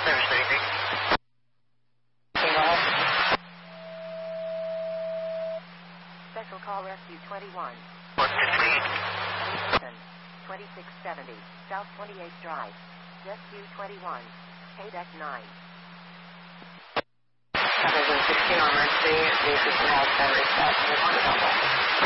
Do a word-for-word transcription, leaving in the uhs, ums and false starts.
Special call rescue twenty-one. twenty-six seventy, South twenty-eighth Drive. Rescue twenty-one. Payback nine. sixteen on emergency. This is now seven reset.